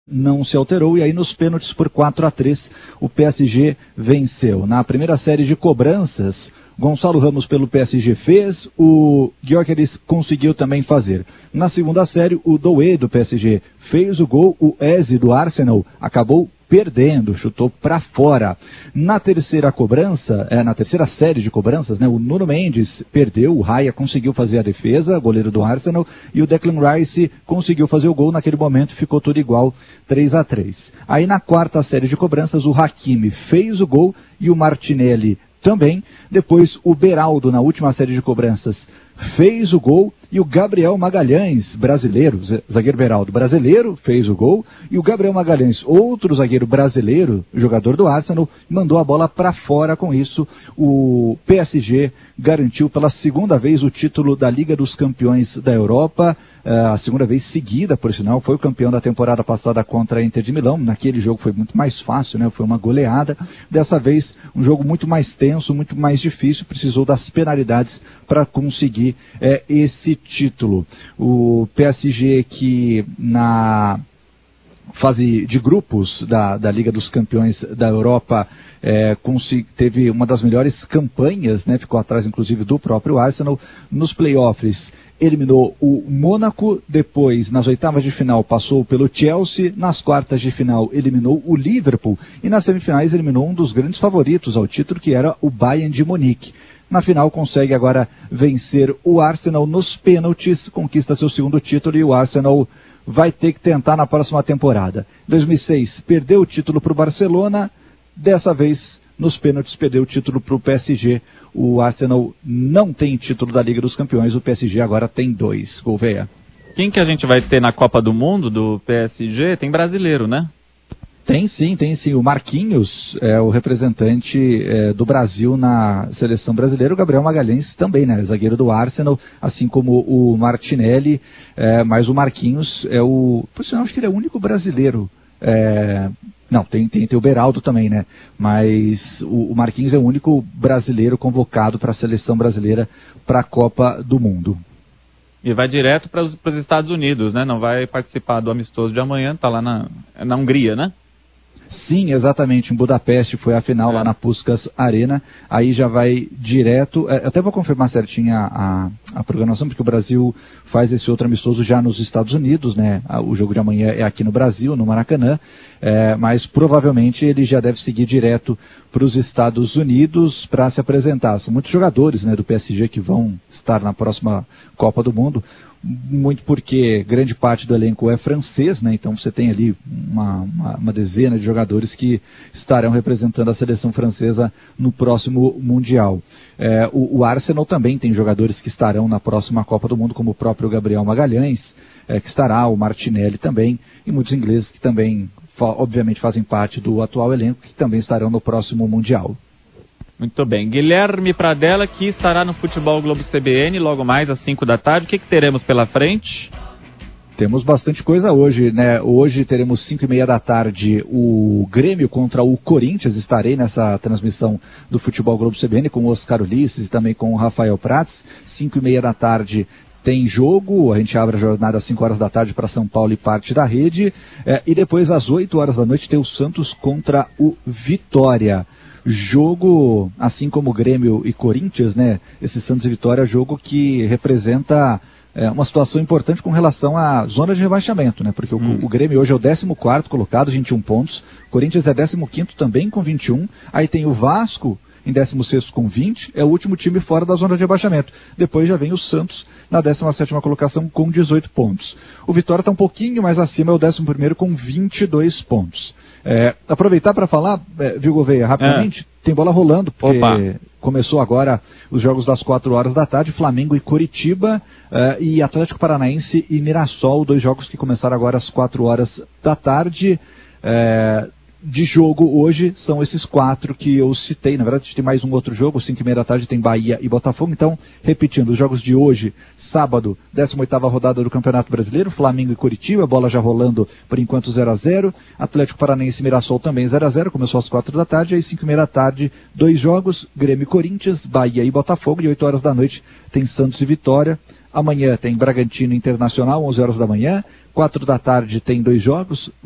não se alterou, e aí nos pênaltis por 4-3 o PSG venceu. Na primeira série de cobranças, Gonçalo Ramos pelo PSG fez, o Gyökeres conseguiu também fazer. Na segunda série, o Doué do PSG fez o gol, o Eze do Arsenal acabou perdendo, chutou para fora. Na terceira cobrança, na terceira série de cobranças, o Nuno Mendes perdeu, o Raya conseguiu fazer a defesa, goleiro do Arsenal, e o Declan Rice conseguiu fazer o gol. Naquele momento ficou tudo igual, 3-3. Aí na quarta série de cobranças, o Hakimi fez o gol e o Martinelli também. Depois o Beraldo, na última série de cobranças, fez o gol, e o Gabriel Magalhães, brasileiro, zagueiro Beraldo brasileiro, fez o gol, e o Gabriel Magalhães, outro zagueiro brasileiro, jogador do Arsenal, mandou a bola para fora. Com isso, o PSG garantiu pela segunda vez o título da Liga dos Campeões da Europa, a segunda vez seguida, por sinal. Foi o campeão da temporada passada contra a Inter de Milão. Naquele jogo foi muito mais fácil, foi uma goleada. Dessa vez, um jogo muito mais tenso, muito mais difícil, precisou das penalidades para conseguir esse título. O PSG, que na fase de grupos da Liga dos Campeões da Europa teve uma das melhores campanhas, ficou atrás inclusive do próprio Arsenal. Nos playoffs eliminou o Mônaco, depois nas oitavas de final passou pelo Chelsea, nas quartas de final eliminou o Liverpool e nas semifinais eliminou um dos grandes favoritos ao título, que era o Bayern de Munique. Na final consegue agora vencer o Arsenal nos pênaltis, conquista seu segundo título, e o Arsenal vai ter que tentar na próxima temporada. Em 2006 perdeu o título para o Barcelona, dessa vez nos pênaltis perdeu o título para o PSG. O Arsenal não tem título da Liga dos Campeões, o PSG agora tem 2. Gouveia. Quem que a gente vai ter na Copa do Mundo do PSG? Tem brasileiro, né? Tem sim. O Marquinhos é o representante do Brasil na seleção brasileira. O Gabriel Magalhães também, zagueiro do Arsenal, assim como o Martinelli, mas o Marquinhos por sinal, acho que ele é o único brasileiro. Não, tem o Beraldo também, mas o Marquinhos é o único brasileiro convocado para a seleção brasileira para a Copa do Mundo. E vai direto para os Estados Unidos, Não vai participar do amistoso de amanhã, está lá na Hungria, Sim, exatamente, em Budapeste, foi a final lá na Puskás Arena. Aí já vai direto, até vou confirmar certinho a programação, porque o Brasil faz esse outro amistoso já nos Estados Unidos, o jogo de amanhã é aqui no Brasil, no Maracanã, mas provavelmente ele já deve seguir direto para os Estados Unidos para se apresentar. São muitos jogadores do PSG que vão estar na próxima Copa do Mundo, muito porque grande parte do elenco é francês, então você tem ali uma dezena de jogadores que estarão representando a seleção francesa no próximo Mundial. O Arsenal também tem jogadores que estarão na próxima Copa do Mundo, como o próprio Gabriel Magalhães, que estará, o Martinelli também, e muitos ingleses que também, obviamente, fazem parte do atual elenco, que também estarão no próximo Mundial. Muito bem. Guilherme Pradella, que estará no Futebol Globo CBN logo mais às 5 da tarde. O que teremos pela frente? Temos bastante coisa hoje, Hoje teremos 5h30 da tarde o Grêmio contra o Corinthians. Estarei nessa transmissão do Futebol Globo CBN com o Oscar Ulisses e também com o Rafael Prats. 5h30 da tarde tem jogo, a gente abre a jornada às 5 horas da tarde para São Paulo e parte da Rede. E depois às 8 horas da noite tem o Santos contra o Vitória. Jogo, assim como Grêmio e Corinthians, esse Santos e Vitória, jogo que representa uma situação importante com relação à zona de rebaixamento, porque o Grêmio hoje é o 14º colocado, 21 pontos, Corinthians é 15º também com 21, aí tem o Vasco em 16º com 20, é o último time fora da zona de rebaixamento. Depois já vem o Santos na 17ª colocação com 18 pontos. O Vitória está um pouquinho mais acima, é o 11º com 22 pontos. Aproveitar para falar, viu, Gouveia, rapidamente, tem bola rolando, porque começou agora os jogos das 4 horas da tarde, Flamengo e Coritiba, e Atlético Paranaense e Mirassol, 2 jogos que começaram agora às 4 horas da tarde. De jogo hoje são esses 4 que eu citei. Na verdade, tem mais um outro jogo, 5h30 da tarde tem Bahia e Botafogo. Então, repetindo, os jogos de hoje, sábado, 18ª rodada do Campeonato Brasileiro, Flamengo e Coritiba, bola já rolando por enquanto 0-0, Atlético Paranaense e Mirassol também 0-0, começou às 4 da tarde, aí 5h30 da tarde, 2 jogos, Grêmio e Corinthians, Bahia e Botafogo, e 8 horas da noite tem Santos e Vitória. Amanhã tem Bragantino Internacional, 11 horas da manhã, 4 da tarde tem 2 jogos,